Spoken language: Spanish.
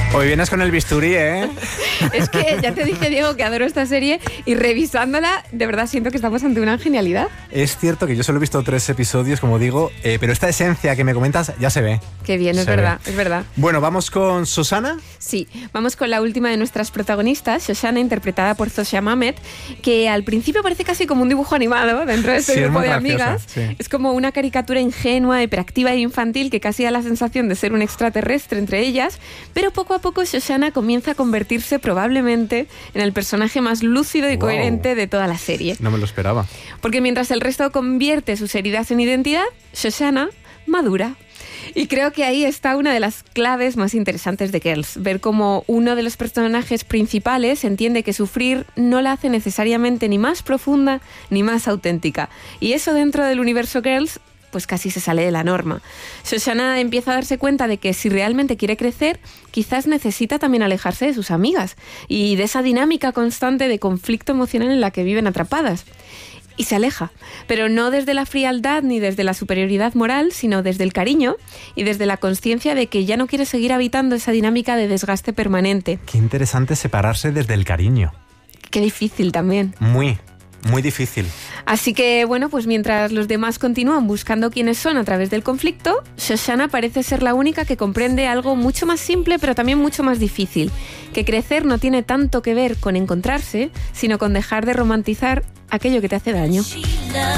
Hoy vienes con el bisturí, ¿eh? Es que ya te dije, Diego, que adoro esta serie y revisándola, de verdad siento que estamos ante una genialidad. Es cierto que yo solo he visto 3 episodios, como digo, pero esta esencia que me comentas ya se ve. Qué bien, es verdad, es verdad. Bueno, ¿vamos con Shoshana? Sí, vamos con la última de nuestras protagonistas, Shoshana, interpretada por Zosia Mamet, que al principio parece casi como un dibujo animado dentro de este grupo de amigas. Sí. Es como una caricatura ingenua, hiperactiva e infantil que casi da la sensación de ser un extraterrestre entre ellas, pero poco a poco Shoshana comienza a convertirse probablemente en el personaje más lúcido y coherente de toda la serie. No me lo esperaba. Porque mientras el resto convierte sus heridas en identidad, Shoshana madura. Y creo que ahí está una de las claves más interesantes de Girls. Ver cómo uno de los personajes principales entiende que sufrir no la hace necesariamente ni más profunda ni más auténtica. Y eso dentro del universo Girls pues casi se sale de la norma. Shoshana empieza a darse cuenta de que si realmente quiere crecer, quizás necesita también alejarse de sus amigas y de esa dinámica constante de conflicto emocional en la que viven atrapadas. Y se aleja, pero no desde la frialdad ni desde la superioridad moral, sino desde el cariño y desde la consciencia de que ya no quiere seguir habitando esa dinámica de desgaste permanente. Qué interesante separarse desde el cariño. Qué difícil también. Muy difícil. Así que, bueno, pues mientras los demás continúan buscando quiénes son a través del conflicto, Shoshana parece ser la única que comprende algo mucho más simple, pero también mucho más difícil. Que crecer no tiene tanto que ver con encontrarse, sino con dejar de romantizar aquello que te hace daño.